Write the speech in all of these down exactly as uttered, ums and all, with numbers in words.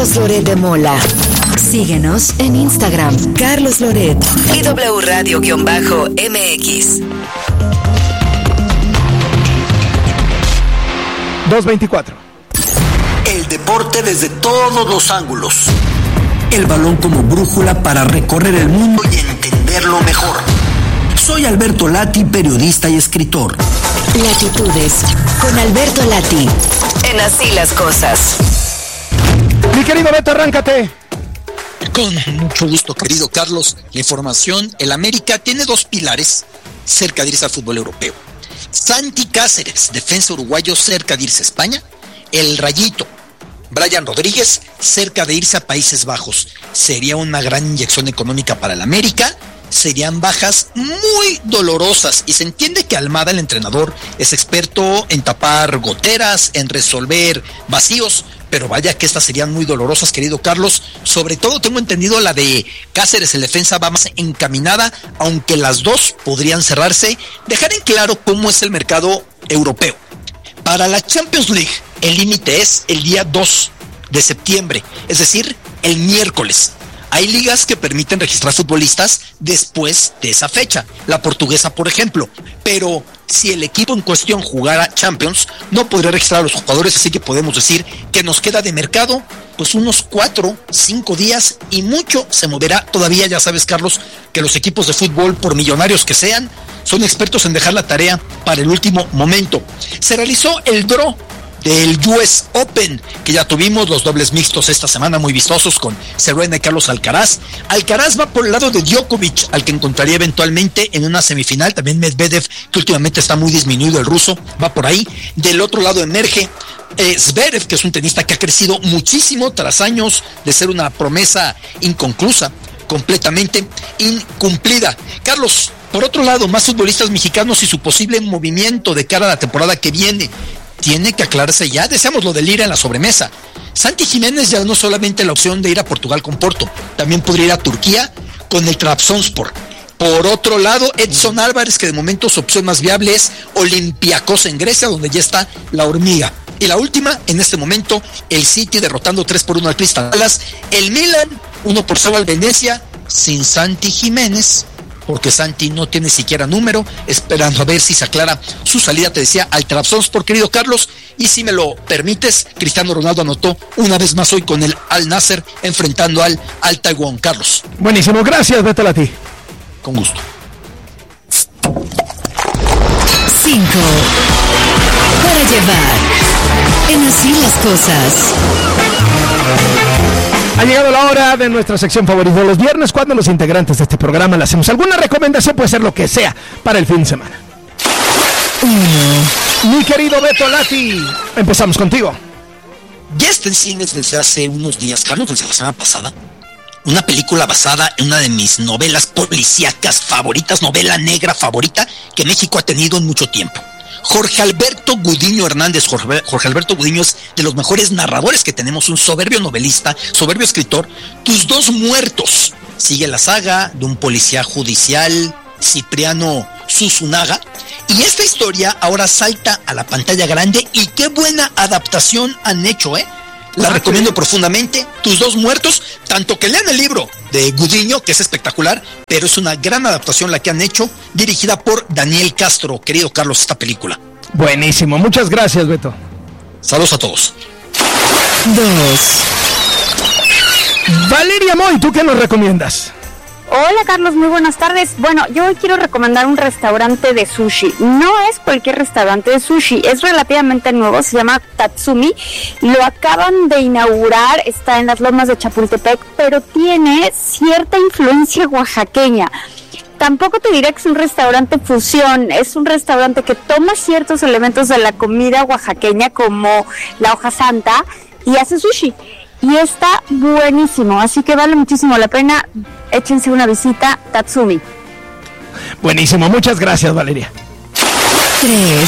Carlos Loret de Mola. Síguenos en Instagram, Carlos Loret y W Radio-M X. dos veinticuatro. El deporte desde todos los ángulos. El balón como brújula para recorrer el mundo y entenderlo mejor. Soy Alberto Lati, periodista y escritor. Latitudes con Alberto Lati. En Así las Cosas. Mi querido Beto, arráncate. Con mucho gusto, querido Carlos. La información, el América tiene dos pilares cerca de irse al fútbol europeo. Santi Cáceres, defensa uruguayo, cerca de irse a España. El Rayito, Brian Rodríguez, cerca de irse a Países Bajos. Sería una gran inyección económica para el América. Serían bajas muy dolorosas y se entiende que Almada, el entrenador, es experto en tapar goteras, en resolver vacíos, pero vaya que estas serían muy dolorosas, querido Carlos. Sobre todo tengo entendido la de Cáceres, el defensa, va más encaminada, aunque las dos podrían cerrarse. Dejar en claro cómo es el mercado europeo. Para la Champions League, el límite es el día dos de septiembre, es decir, el miércoles. Hay ligas que permiten registrar futbolistas después de esa fecha, la portuguesa por ejemplo, pero si el equipo en cuestión jugara Champions, no podría registrar a los jugadores, así que podemos decir que nos queda de mercado pues unos cuatro, cinco días y mucho se moverá todavía. Ya sabes, Carlos, que los equipos de fútbol, por millonarios que sean, son expertos en dejar la tarea para el último momento. Se realizó el draw del U S Open, que ya tuvimos los dobles mixtos esta semana muy vistosos con Serena y Carlos Alcaraz. Alcaraz va por el lado de Djokovic, al que encontraría eventualmente en una semifinal. También Medvedev, que últimamente está muy disminuido, el ruso, va por ahí. Del otro lado emerge eh, Zverev, que es un tenista que ha crecido muchísimo tras años de ser una promesa inconclusa, completamente incumplida. Carlos, por otro lado, más futbolistas mexicanos y su posible movimiento de cara a la temporada que viene. Tiene que aclararse ya. Deseamos lo de Lira en la sobremesa. Santi Jiménez ya no solamente la opción de ir a Portugal con Porto, también podría ir a Turquía con el Trabzonspor. Por otro lado, Edson Álvarez, que de momento su opción más viable es Olympiacos en Grecia, donde ya está la hormiga. Y la última, en este momento, el City derrotando tres por uno al Crystal Palace. El Milan, uno por cero al Venecia, sin Santi Jiménez, porque Santi no tiene siquiera número, esperando a ver si se aclara su salida, te decía, al Trabzonspor, querido Carlos. Y si me lo permites, Cristiano Ronaldo anotó una vez más hoy con el Al Nassr, enfrentando al Al Taiwán, Carlos. Buenísimo, gracias, vete a ti. Con gusto. Cinco para llevar en Así las Cosas. Ha llegado la hora de nuestra sección favorita de los viernes, cuando los integrantes de este programa le hacemos alguna recomendación, puede ser lo que sea, para el fin de semana. Mm. Mi querido Beto Lati, empezamos contigo. Ya está en cines desde hace unos días, Carlos, desde la semana pasada, una película basada en una de mis novelas policíacas favoritas, novela negra favorita que México ha tenido en mucho tiempo. Jorge Alberto Gudiño Hernández. Jorge, Jorge Alberto Gudiño es de los mejores narradores que tenemos, un soberbio novelista, soberbio escritor. Tus dos muertos. Sigue la saga de un policía judicial, Cipriano Susunaga, y esta historia ahora salta a la pantalla grande y qué buena adaptación han hecho, ¿eh? La ah, recomiendo sí. profundamente. Tus dos muertos, tanto que lean el libro de Gudiño, que es espectacular, pero es una gran adaptación la que han hecho, dirigida por Daniel Castro. Querido Carlos, esta película. Buenísimo, muchas gracias, Beto. Saludos a todos. Dos. Valeria Moy, ¿tú qué nos recomiendas? Hola Carlos, muy buenas tardes. Bueno, yo hoy quiero recomendar un restaurante de sushi. No es cualquier restaurante de sushi, es relativamente nuevo, se llama Tatsumi. Lo acaban de inaugurar, está en las lomas de Chapultepec, pero tiene cierta influencia oaxaqueña. Tampoco te diré que es un restaurante fusión, es un restaurante que toma ciertos elementos de la comida oaxaqueña, como la hoja santa, y hace sushi. Y está buenísimo, así que vale muchísimo la pena. Échense una visita, Tatsumi. Buenísimo, muchas gracias, Valeria. Tres.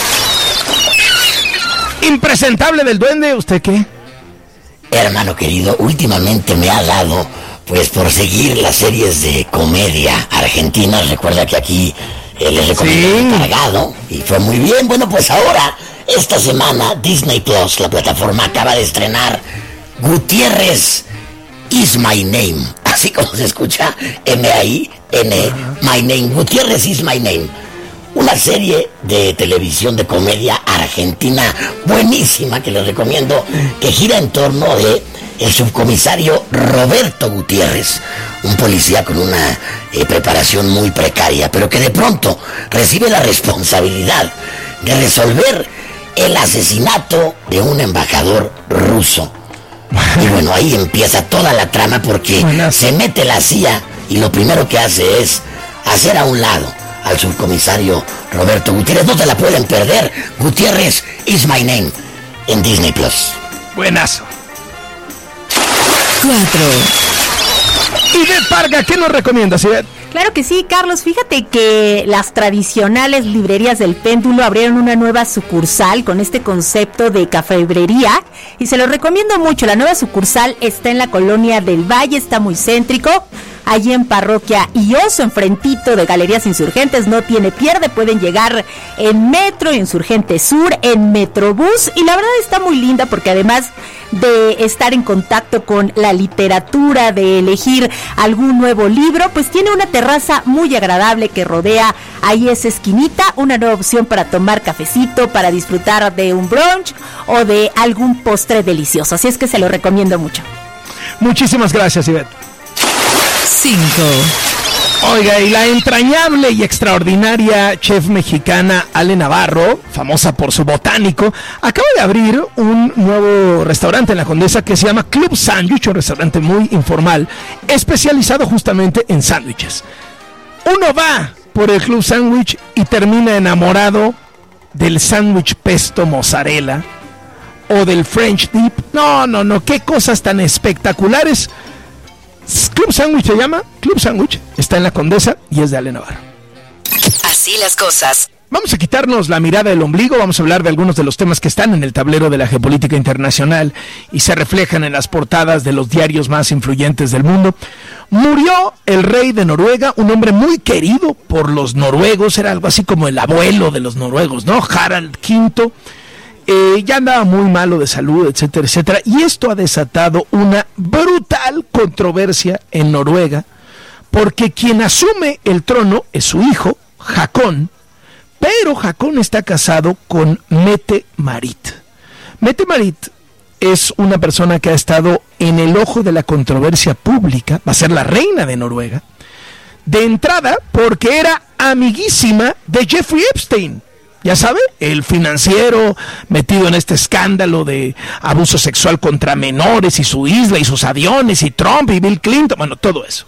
Impresentable del duende, ¿usted qué? Hermano querido, últimamente me ha dado, pues, por seguir las series de comedia argentinas. Recuerda que aquí eh, les recomendé sí. Encargado, y fue muy bien. Bueno, pues ahora, esta semana, Disney Plus, la plataforma, acaba de estrenar Gutiérrez is my name. Así como se escucha, M A I N E, my name. Gutiérrez is my name. Una serie de televisión de comedia argentina buenísima que les recomiendo, que gira en torno de el subcomisario Roberto Gutiérrez, un policía con una eh, preparación muy precaria, pero que de pronto recibe la responsabilidad de resolver el asesinato de un embajador ruso. Y bueno, ahí empieza toda la trama, porque Buenas. se mete la C I A y lo primero que hace es hacer a un lado al subcomisario Roberto Gutiérrez. No te la pueden perder. Gutiérrez is my name en Disney Plus. Buenazo. Cuatro. Ivette Parga, ¿qué nos recomiendas, Ivette? Claro que sí, Carlos. Fíjate que las tradicionales librerías del Péndulo abrieron una nueva sucursal con este concepto de cafebrería y se lo recomiendo mucho. La nueva sucursal está en la colonia del Valle, está muy céntrico, allí en Parroquia Ioso, enfrentito de Galerías Insurgentes. No tiene pierde, pueden llegar en Metro, Insurgente Sur, en Metrobús, y la verdad está muy linda porque además de estar en contacto con la literatura, de elegir algún nuevo libro, pues tiene una terraza muy agradable que rodea ahí esa esquinita, una nueva opción para tomar cafecito, para disfrutar de un brunch o de algún postre delicioso, así es que se lo recomiendo mucho. Muchísimas gracias, Ivette. Cinco. Oiga, y la entrañable y extraordinaria chef mexicana Ale Navarro, famosa por su botánico, acaba de abrir un nuevo restaurante en la Condesa que se llama Club Sándwich, un restaurante muy informal, especializado justamente en sándwiches. Uno va por el Club Sándwich y termina enamorado del sándwich pesto mozzarella o del French dip. No, no, no, qué cosas tan espectaculares. Club Sándwich se llama, Club Sándwich, está en la Condesa y es de Ale Navarro. Así las cosas. Vamos a quitarnos la mirada del ombligo, vamos a hablar de algunos de los temas que están en el tablero de la geopolítica internacional y se reflejan en las portadas de los diarios más influyentes del mundo. Murió el rey de Noruega, un hombre muy querido por los noruegos, era algo así como el abuelo de los noruegos, ¿no? Harald quinto. Eh, ya andaba muy malo de salud, etcétera, etcétera, y esto ha desatado una brutal controversia en Noruega, porque quien asume el trono es su hijo, Haakon, pero Haakon está casado con Mette-Marit. Mette-Marit es una persona que ha estado en el ojo de la controversia pública, va a ser la reina de Noruega, de entrada porque era amiguísima de Jeffrey Epstein. Ya sabe, el financiero metido en este escándalo de abuso sexual contra menores y su isla y sus aviones y Trump y Bill Clinton, bueno, todo eso.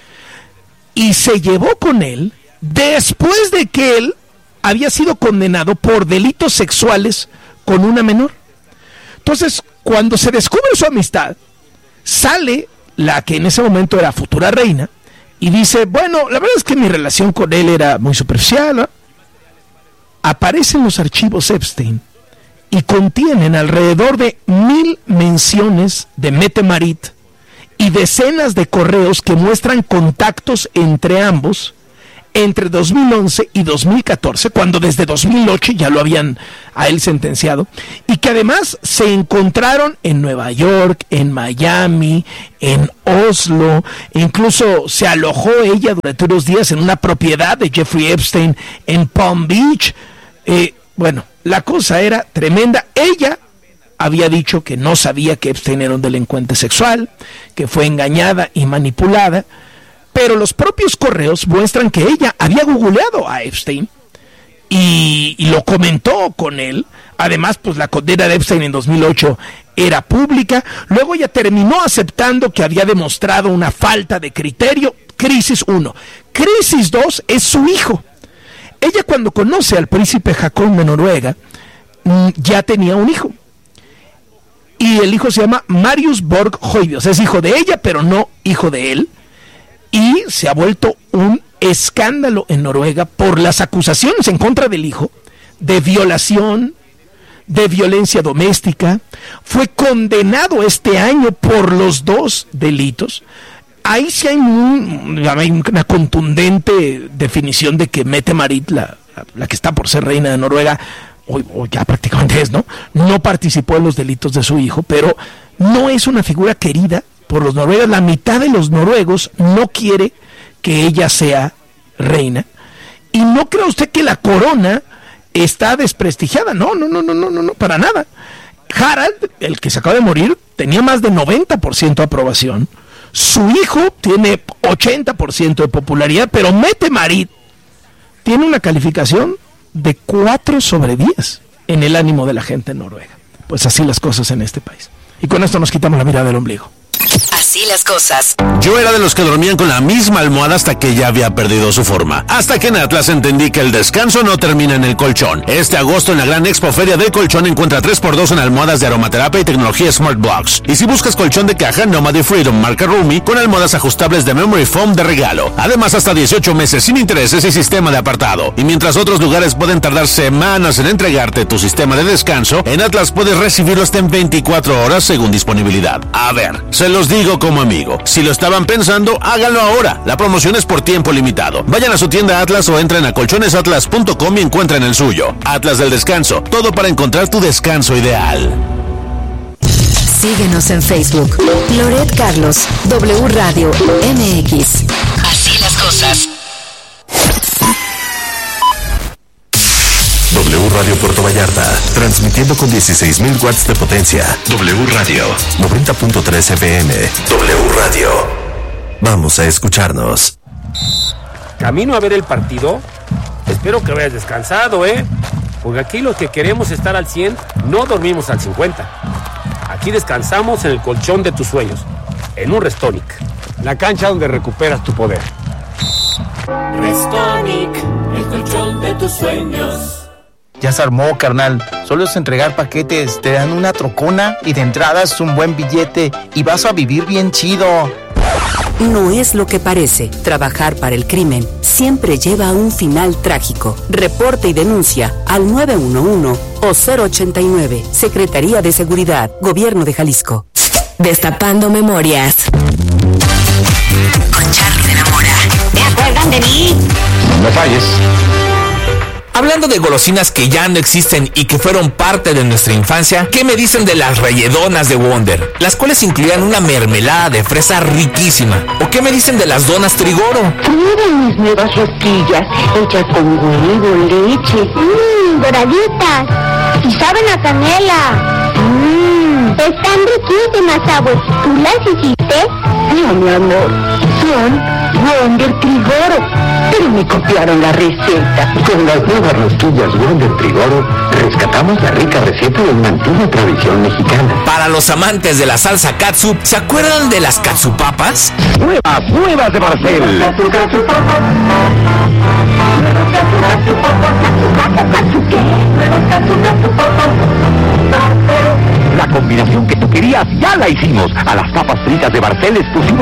Y se llevó con él después de que él había sido condenado por delitos sexuales con una menor. Entonces, cuando se descubre su amistad, sale la que en ese momento era futura reina y dice, bueno, la verdad es que mi relación con él era muy superficial, ¿no? Aparecen los archivos Epstein y contienen alrededor de mil menciones de Mette-Marit y decenas de correos que muestran contactos entre ambos entre dos mil once y dos mil catorce, cuando desde dos mil ocho ya lo habían a él sentenciado, y que además se encontraron en Nueva York, en Miami, en Oslo, e incluso se alojó ella durante unos días en una propiedad de Jeffrey Epstein en Palm Beach. Eh, bueno, la cosa era tremenda. Ella había dicho que no sabía que Epstein era un delincuente sexual, que fue engañada y manipulada, pero los propios correos muestran que ella había googleado a Epstein y, y lo comentó con él. Además, pues la condena de Epstein en dos mil ocho era pública. Luego ella terminó aceptando que había demostrado una falta de criterio. Crisis uno. Crisis dos es su hijo. Ella, cuando conoce al príncipe Haakon de Noruega, ya tenía un hijo. Y el hijo se llama Marius Borg Hoyvíð. Es hijo de ella, pero no hijo de él. Y se ha vuelto un escándalo en Noruega por las acusaciones en contra del hijo de violación, de violencia doméstica. Fue condenado este año por los dos delitos. Ahí sí hay, un, hay una contundente definición de que Mette-Marit, la, la que está por ser reina de Noruega, o, o ya prácticamente es, ¿no? No participó en los delitos de su hijo, pero no es una figura querida por los noruegos. La mitad de los noruegos no quiere que ella sea reina. Y no cree usted que la corona está desprestigiada. No, no, no, no, no, no, no, para nada. Harald, el que se acaba de morir, tenía más de noventa por ciento de aprobación. Su hijo tiene ochenta por ciento de popularidad, pero Mette-Marit tiene una calificación de cuatro sobre diez en el ánimo de la gente noruega. Pues así las cosas en este país. Y con esto nos quitamos la mirada del ombligo. Así las cosas. Yo era de los que dormían con la misma almohada hasta que ya había perdido su forma. Hasta que en Atlas entendí que el descanso no termina en el colchón. Este agosto en la gran Expo Feria del Colchón encuentra tres por dos en almohadas de aromaterapia y tecnología Smart Blocks. Y si buscas colchón de caja, Nomad Freedom marca Rumi con almohadas ajustables de Memory Foam de regalo. Además, hasta dieciocho meses sin intereses y sistema de apartado. Y mientras otros lugares pueden tardar semanas en entregarte tu sistema de descanso, en Atlas puedes recibirlo hasta en veinticuatro horas según disponibilidad. A ver, se los digo como amigo. Si lo estaban pensando, háganlo ahora. La promoción es por tiempo limitado. Vayan a su tienda Atlas o entren a colchones atlas punto com y encuentren el suyo. Atlas del Descanso. Todo para encontrar tu descanso ideal. Síguenos en Facebook. Loret Carlos, W Radio M X. Así las cosas. W Radio Puerto Vallarta, transmitiendo con dieciséis mil watts de potencia. W Radio, noventa punto tres F M. W Radio. Vamos a escucharnos. ¿Camino a ver el partido? Espero que hayas descansado, ¿eh? Porque aquí los que queremos estar al cien, no dormimos al cincuenta. Aquí descansamos en el colchón de tus sueños, en un Restonic, la cancha donde recuperas tu poder. Restonic, el colchón de tus sueños. Ya se armó, carnal. Solo es entregar paquetes, te dan una trocona y de entrada es un buen billete y vas a vivir bien chido. No es lo que parece. Trabajar para el crimen siempre lleva a un final trágico. Reporte y denuncia al nueve uno uno o cero ochenta y nueve. Secretaría de Seguridad, Gobierno de Jalisco. Destapando memorias. Con Charly de la Mora. ¿Se acuerdan de mí? No falles. Hablando de golosinas que ya no existen y que fueron parte de nuestra infancia, ¿qué me dicen de las relledonas de Wonder? Las cuales incluían una mermelada de fresa riquísima. ¿O qué me dicen de las donas Trigoro? Miren mis nuevas rosquillas, hechas con huevo, leche, mmm, doraditas, y saben a canela. Mmm, están riquísimas, abuelo. ¿Tú las hiciste? No, mi amor, son Wonder Trigoro. Pero me copiaron la receta. Con las nuevas rosquillas Wonder Trigoro, rescatamos la rica receta de una antigua tradición mexicana. Para los amantes de la salsa katsup, ¿se acuerdan de las katsupapas? Nuevas, nuevas de Barcel. La combinación que tú querías ya la hicimos. A las papas fritas de Barcel les pusimos